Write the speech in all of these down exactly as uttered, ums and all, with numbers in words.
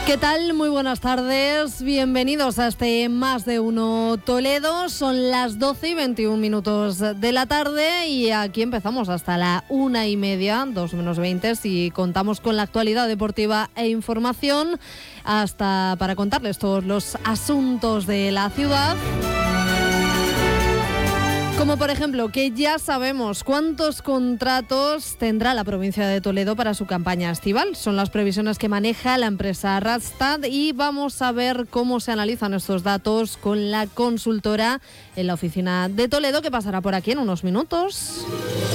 ¿Qué tal? Muy buenas tardes. Bienvenidos a este Más de Uno Toledo. Son las doce y veintiún minutos de la tarde y aquí empezamos hasta la una y media, dos menos veinte, si contamos con la actualidad deportiva e información, hasta para contarles todos los asuntos de la ciudad. Como por ejemplo que ya sabemos cuántos contratos tendrá la provincia de Toledo para su campaña estival. Son las previsiones que maneja la empresa Randstad y vamos a ver cómo se analizan estos datos con la consultora en la oficina de Toledo, que pasará por aquí en unos minutos.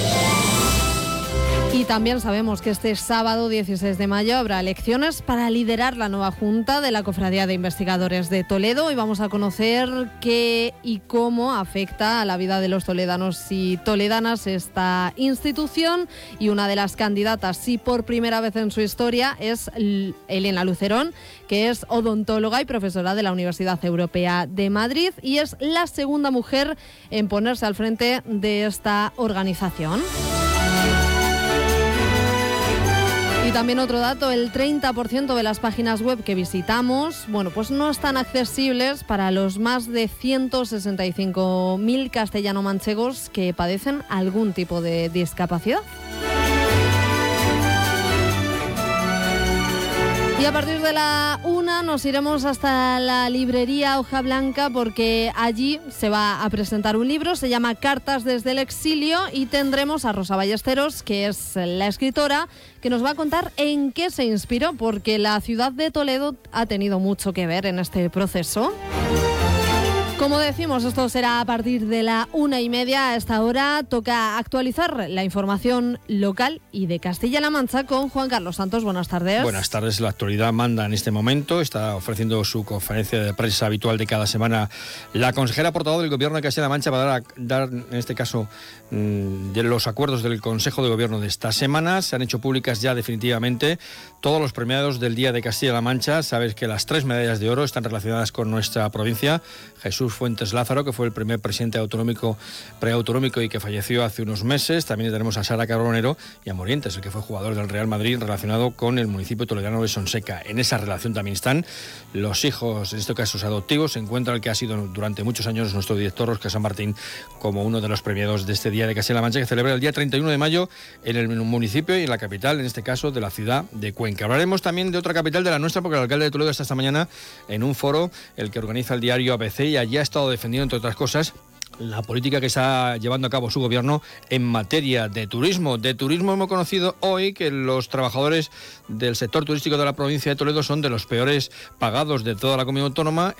Y también sabemos que este sábado dieciséis de mayo habrá elecciones para liderar la nueva Junta de la Cofradía de Investigadores de Toledo y vamos a conocer qué y cómo afecta a la vida de los toledanos y toledanas esta institución. Y una de las candidatas, sí, por primera vez en su historia, es Elena Lucerón, que es odontóloga y profesora de la Universidad Europea de Madrid y es la segunda mujer en ponerse al frente de esta organización. Y también otro dato, el treinta por ciento de las páginas web que visitamos, bueno, pues no están accesibles para los más de ciento sesenta y cinco mil castellano-manchegos que padecen algún tipo de discapacidad. Y a partir de la una nos iremos hasta la librería Hoja Blanca porque allí se va a presentar un libro, se llama Cartas desde el exilio y tendremos a Rosa Ballesteros, que es la escritora, que nos va a contar en qué se inspiró, porque la ciudad de Toledo ha tenido mucho que ver en este proceso. Como decimos, esto será a partir de la una y media. A esta hora toca actualizar la información local y de Castilla-La Mancha con Juan Carlos Santos. Buenas tardes. Buenas tardes. La actualidad manda en este momento. Está ofreciendo su conferencia de prensa habitual de cada semana la consejera portavoz del Gobierno de Castilla-La Mancha para dar, dar, en este caso, de los acuerdos del Consejo de Gobierno de esta semana. Se han hecho públicas ya definitivamente todos los premiados del Día de Castilla-La Mancha. Sabes que las tres medallas de oro están relacionadas con nuestra provincia. Jesús Fuentes Lázaro, que fue el primer presidente autonómico, preautonómico y que falleció hace unos meses. También tenemos a Sara Carbonero y a Morientes, el que fue jugador del Real Madrid, relacionado con el municipio toledano de Sonseca. En esa relación también están los hijos, en este caso adoptivos. Se encuentra el que ha sido durante muchos años nuestro director, Óscar San Martín, como uno de los premiados de este Día de Castilla-La Mancha, que celebra el día treinta y uno de mayo en el municipio y en la capital, en este caso de la ciudad de Cuenca. Hablaremos también de otra capital de la nuestra, porque el alcalde de Toledo está esta mañana en un foro, el que organiza el diario A B C, y allí ha estado defendiendo, entre otras cosas, la política que está llevando a cabo su gobierno en materia de turismo. De turismo hemos conocido hoy que los trabajadores del sector turístico de la provincia de Toledo son de los peores pagados de toda la comunidad autónoma.